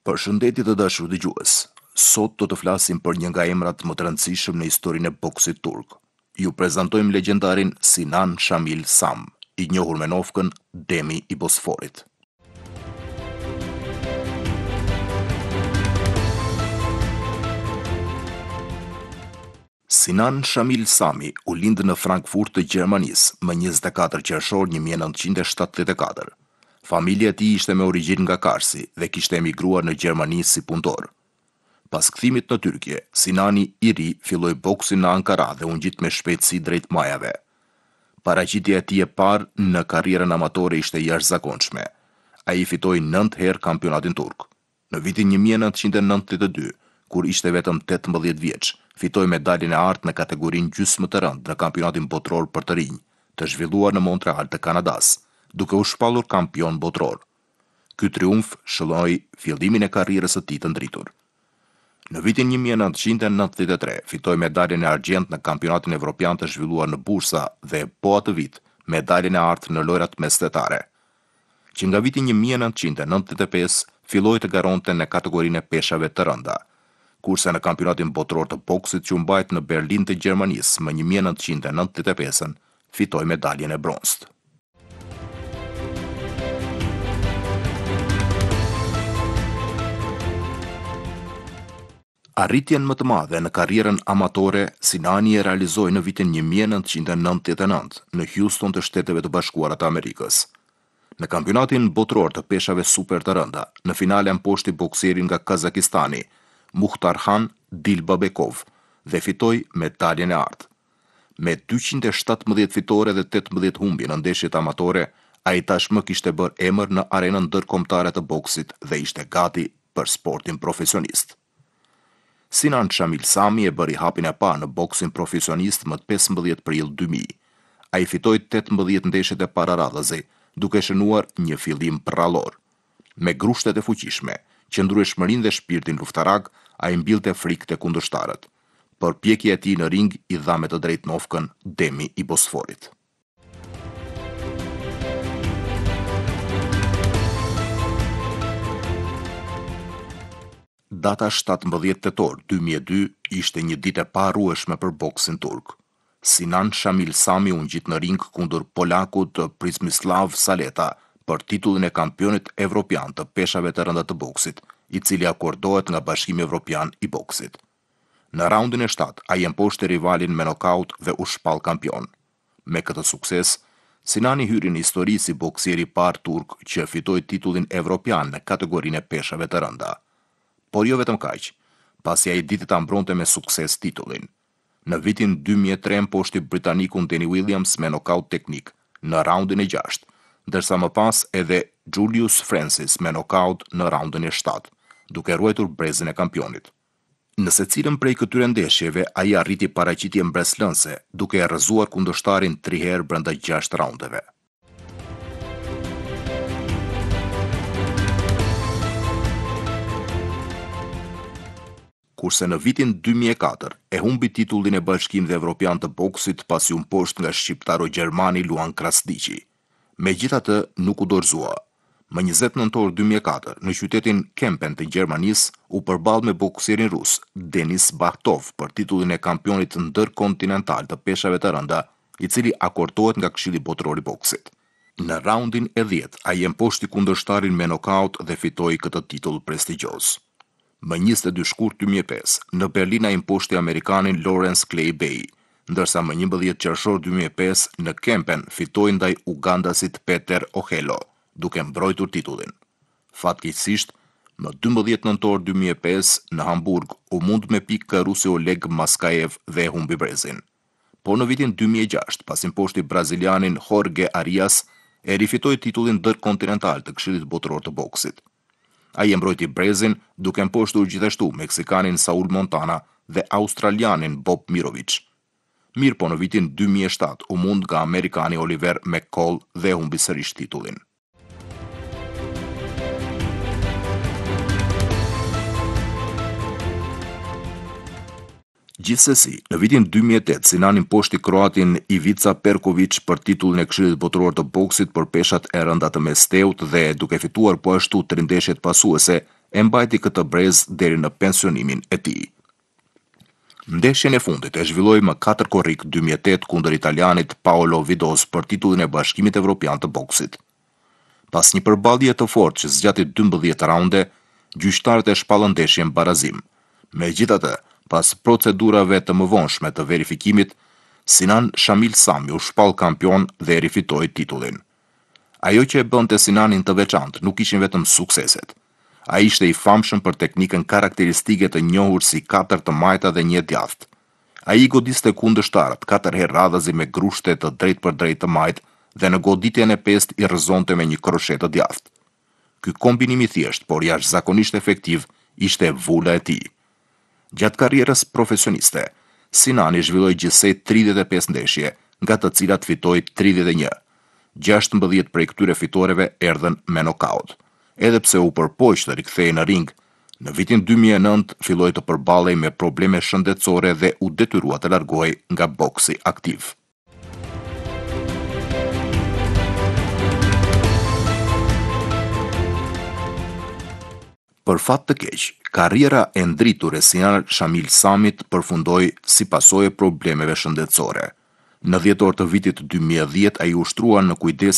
Përshëndetje të dashur dëgjues. Sot do të flasim për një nga emrat më të rëndësishëm në historinë e boksit turk. Ju prezantojmë legjendarin Sinan Shamil Sam, i njohur me nofkën Demi i Bosforit. Sinan Shamil Sami u lindë në Frankfurt të Gjermanisë më 24 qershor 1974. Familja e tij ishte me origjinë nga Karsi dhe kishte emigruar në Gjermani si punëtor. Pas kthimit në Tyrkje, Sinani i ri filloi boksin në Ankara dhe u ngjit me shpejtësi drejt majave. Paraqitja e tij e parë në karrierën amatore ishte jashtëzakonshme. Ai fitoi 9 herë kampionatin turk. Në vitin 1992, kur ishte vetëm 18 vjeç, fitoi medaljen e artë në kategorinë gjysmë të rëndë në kampionatin botror për të rinj, të zhvilluar në Montreal të Kanadas, duke u shpallur kampion botror. Ky triumf shëlloi fillimin e karrierës së tij të ndritur. Në vitin 1993 fitoi medaljen e argjend në kampionatin evropian të zhvilluar në Bursa dhe po atë vit medaljen e artë në lojrat mesdhetare. Që nga viti 1995 filloi të garonte në kategorinë e peshave të rënda, kurse në kampionatin botror të boksit që u mbajt në Berlin të Gjermanisë më 1995 fitoi medaljen e bronzët. Arritjen më të madhe në karrierën amatore, Sinani e realizoi në vitin 1999 në Houston të Shteteve të Bashkuara të Amerikës. Në kampionatin botror të peshave super të rënda, në finale amposhti bokserin nga Kazakistani, Mukhtarhan Dilbabekov, dhe fitoi medaljen e artë. Me 217 fitore dhe 18 humbje në ndeshjet amatore, ai tashmë kishte bërë emër në arenën ndërkombëtare të boksit dhe ishte gati për sportin profesionist. Sinan Shamil Sami e bëri hapin e parë në boksin profesionist më 15 prill 2000. Ai fitoi 18 ndeshjet e pararadhësi, duke shënuar një fillim prrallor. Me grushtet e fuqishme, qëndrueshmërinë dhe shpirtin luftarak, ai mbillte frikë te kundërshtarët. Përpjekja e tij në ring i dha me të drejtë nofkën Demi i Bosforit. Data 17 tetor 2002 ishte një ditë e paharrueshme për boksin turk. Sinan Shamil Sami u ngjit në ring kundër polakut Przemysław Saleta për titullin e kampionit evropian të peshave të rënda të boksit, i cili akordohet nga Bashkimi Evropian i boksit. Në raundin e 7, ai mposhti rivalin me nokaut dhe u shpall kampion. Me këtë sukses, Sinani hyri në histori si boksieri i parë turk që fitoi titullin evropian në kategorinë e peshave të rënda. Por jo vetëm kaq, pasi ai ditë ta mbronte me sukses titullin. Në vitin 2003 mposhti britanikun Danny Williams me nokaut teknik në raundin e 6, ndërsa më pas edhe Julius Francis me nokaut në raundin e 7, duke ruajtur brezin e kampionit. Në secilën prej këtyre ndeshjeve, ai arriti paraqitje mbreslënse, duke e rrëzuar kundërshtarin 3 herë brenda 6 raundeve. Kurse në vitin 2004 e humbi titullin e Bashkimit Evropian të boksit pasi u mposht nga shqiptaro-gjermani Luan Krasniqi. Megjithatë, nuk u dorëzua. Më 20 nëntor 2004, në qytetin Kempen të Gjermanisë, u përball me bokserin rus Denis Bahtov për titullin e kampionit ndërkontinental të peshave të rënda, i cili akordohet nga Këshilli Botror i Boksit. Në raundin e 10, ai mposhti kundërshtarin me nokaut dhe fitoi këtë titull prestigjioz. Më 22 shkurt 2005, në Berlin ai mposhti amerikanin Lawrence Clay Bay, ndërsa më 11 qershor 2005 në Kempen fitoi ndaj ugandasit Peter Ohello, duke mbrojtur titullin. Fatkeqësisht, më 12 nëntor 2005 në Hamburg u mund me pikë rusi Oleg Maskaev dhe humbi brezin. Po në vitin 2006, pasi mposhti brazilianin Jorge Arias, e rifitoi titullin ndërkontinental të Këshillit Botror të Boksit. Ai e mbrojti brezin duke mposhtur gjithashtu meksikanin Saul Montana dhe australianin Bob Mirovic. Mirë po në vitin 2007 u mund nga amerikani Oliver McCall dhe humbi sërish titullin. Gjithsesi, në vitin 2008, Sinan imposhti kroatin Ivica Perković për titullin e Këshillit Botëror të Boksit për peshat e rënda të messteut dhe duke fituar po ashtu 3 ndeshjet pasuese, e mbajti këtë brez deri në pensionimin e tij. Ndeshjen e fundit e zhvilloi më 4 korrik 2008 kundër italianit Paolo Vidos për titullin e Bashkimit Evropian të Boksit. Pas një përballje të fortë që zgjati 12 raunde, gjyqtarët e shpallën ndeshjen barazim. Megjithatë, pas procedurave të mëvonshme të verifikimit, Sinan Shamil Sami u shpall kampion dhe rifitoi titullin. Ajo që e bënte Sinanin të veçantë nuk ishin vetëm sukseset. Ai ishte i famshëm për teknikën karakteristike të njohur si 4 të majta dhe 1 djathtë. Ai i godiste kundërshtarët 4 herë radhazi me grushte të drejt për drejt të majt dhe në goditjen e 5 i rrëzonte me një kroshet të djathtë. Ky kombinim i thjesht, por jashtëzakonisht efektiv, ishte vula e tij. Gjatë karrierës profesioniste, Sinani zhvilloi gjithsej 35 ndeshje, nga të cilat fitoi 31. 16 prej këtyre fitoreve erdhen me nokaut. Edhe pse u përpoq të rikthehej në ring, në vitin 2009 filloi të përballej me probleme shëndetësore dhe u detyrua të largohej nga boksi aktiv. Për fat të keq, karriera e ndritur e Sinan Shamil Samit përfundoi si pasojë problemeve shëndetësore. Në dhjetor të vitit 2010 ai u shtrua në kujdes